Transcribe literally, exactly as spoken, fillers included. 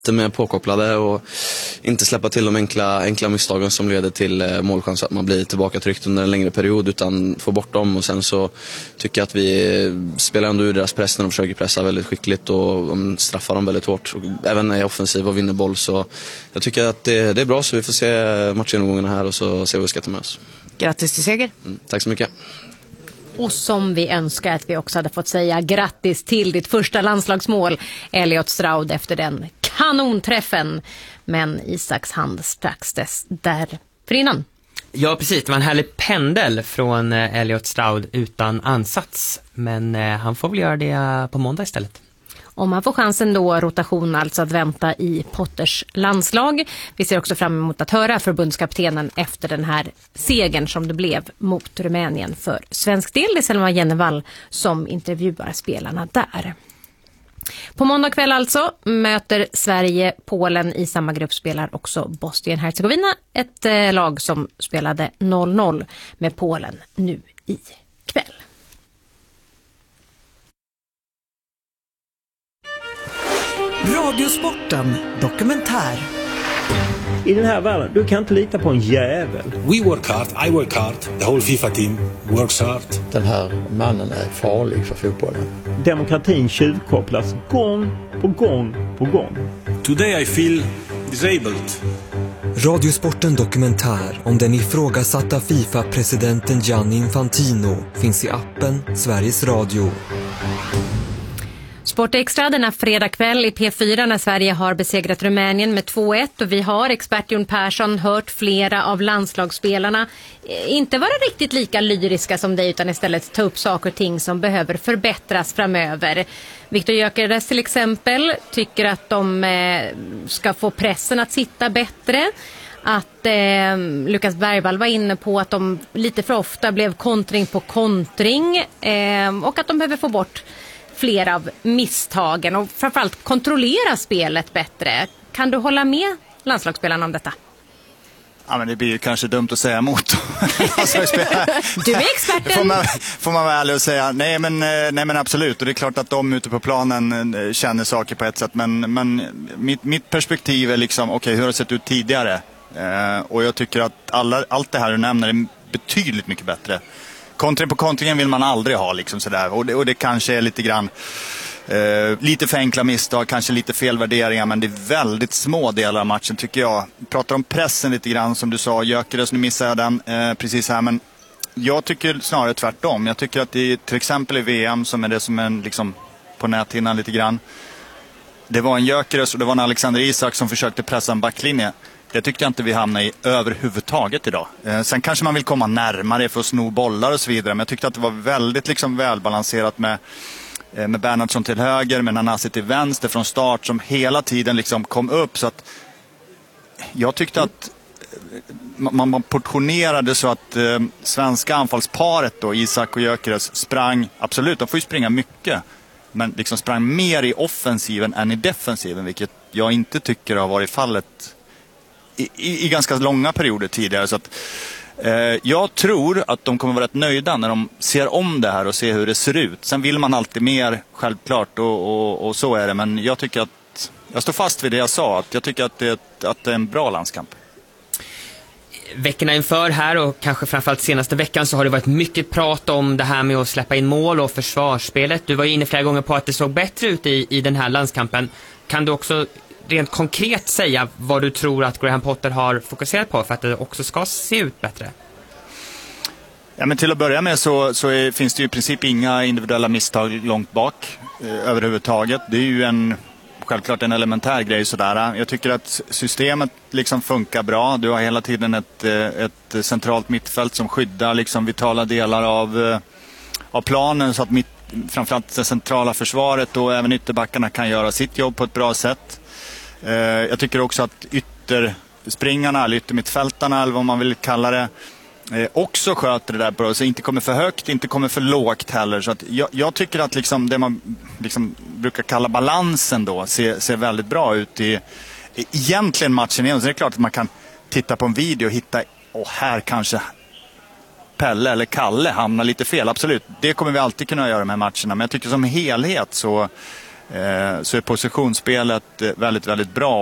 mer påkopplade och inte släppa till de enkla, enkla misstagen som leder till målchans, att man blir tillbaka tryckt under en längre period, utan få bort dem. Och sen så tycker jag att vi spelar ändå ur deras press när de försöker pressa väldigt skickligt och de straffar dem väldigt hårt. Och även när jag är offensiv och vinner boll, så jag tycker att det, det är bra, så vi får se matchgenomgångarna här och så se vad vi ska ta med oss. Grattis till seger. Mm, tack så mycket. Och som vi önskar att vi också hade fått säga grattis till ditt första landslagsmål, Elliot Stroud, efter den kanonträffen. Men Isaks hand strax dess där för innan. Ja, precis. Det var en härlig pendel från Elliot Stroud utan ansats. Men han får väl göra det på måndag istället. Om man får chansen då, rotation alltså att vänta i Potters landslag. Vi ser också fram emot att höra förbundskaptenen efter den här segern som det blev mot Rumänien för svensk del. Det är Selma Jennevall som intervjuar spelarna där. På måndag kväll alltså möter Sverige Polen. I samma grupp spelar också Bosnien-Hercegovina, ett eh, lag som spelade noll noll med Polen nu i kväll. Radiosporten dokumentär. I den här världen, du kan inte lita på en jävel. We work hard, I work hard, the whole FIFA team works hard. Den här mannen är farlig för fotbollen. Demokratin tjuvkopplas gång på gång på gång. Today I feel disabled. Radiosporten dokumentär om den ifrågasatta FIFA-presidenten Gianni Infantino finns i appen Sveriges Radio. Sportextra denna fredag kväll i P fyra när Sverige har besegrat Rumänien med två ett, och vi har expert Jon Persson hört flera av landslagsspelarna inte vara riktigt lika lyriska som dig, utan istället ta upp saker och ting som behöver förbättras framöver. Viktor Gyökeres till exempel tycker att de eh, ska få pressen att sitta bättre. Att eh, Lukas Bergvall var inne på att de lite för ofta blev kontring på kontring eh, och att de behöver få bort flera av misstagen och framförallt kontrollera spelet bättre. Kan du hålla med landslagsspelarna om detta? Ja, men det blir ju kanske dumt att säga emot. Du är experten. Får man, får man vara ärlig och säga. Nej men, nej men absolut. Och det är klart att de ute på planen känner saker på ett sätt. Men, men mitt, mitt perspektiv är liksom, okej, okay, hur har det sett ut tidigare? Eh, och jag tycker att alla, allt det här du nämner är betydligt mycket bättre. Kontring på kontringen vill man aldrig ha liksom sådär. Och det, och det kanske är lite grann eh, lite för enkla misstag, kanske lite felvärderingar, men det är väldigt små delar av matchen tycker jag. Vi pratar om pressen lite grann som du sa, Gyökeres, nu missar jag den eh, precis här, men jag tycker snarare tvärtom. Jag tycker att det till exempel i V M som är det som är liksom på näthinnan lite grann. Det var en Gyökeres och det var en Alexander Isak som försökte pressa en backlinje. Det tyckte jag inte vi hamnade i överhuvudtaget idag. Eh, sen kanske man vill komma närmare för att sno bollar och så vidare. Men jag tyckte att det var väldigt liksom välbalanserat med, eh, med Bernhardsson till höger, med Nanasi till vänster från start som hela tiden liksom kom upp. Så att jag tyckte att man, man portionerade så att eh, svenska anfallsparet då, Isak och Gyökeres, sprang, absolut, de får ju springa mycket. Men liksom sprang mer i offensiven än i defensiven, vilket jag inte tycker har varit fallet I, i, i ganska långa perioder tidigare. Så att, eh, jag tror att de kommer vara rätt nöjda när de ser om det här och ser hur det ser ut. Sen vill man alltid mer, självklart, och, och, och så är det. Men jag tycker att, jag står fast vid det jag sa, att jag tycker att det, att det är en bra landskamp. Veckorna inför här och kanske framförallt senaste veckan så har det varit mycket prat om det här med att släppa in mål och försvarsspelet. Du var ju inne flera gånger på att det såg bättre ut i, i den här landskampen. Kan du också rent konkret säga vad du tror att Graham Potter har fokuserat på för att det också ska se ut bättre? Ja, men till att börja med så, så är, finns det ju i princip inga individuella misstag långt bak eh, överhuvudtaget. Det är ju en, självklart en elementär grej sådär. Jag tycker att systemet liksom funkar bra. Du har hela tiden ett, ett centralt mittfält som skyddar liksom vitala delar av, av planen så att mitt, framförallt det centrala försvaret och även ytterbackarna kan göra sitt jobb på ett bra sätt. Jag tycker också att ytterspringarna eller yttermittfältarna eller vad man vill kalla det också sköter det där bra, så inte kommer för högt, inte kommer för lågt heller. Så att jag, jag tycker att liksom det man liksom brukar kalla balansen då ser, ser väldigt bra ut i, i egentligen matchen igen. Så det är klart att man kan titta på en video och hitta, åh, här kanske Pelle eller Kalle hamnar lite fel, absolut. Det kommer vi alltid kunna göra med matcherna, men jag tycker som helhet så så är positionsspelet väldigt, väldigt bra.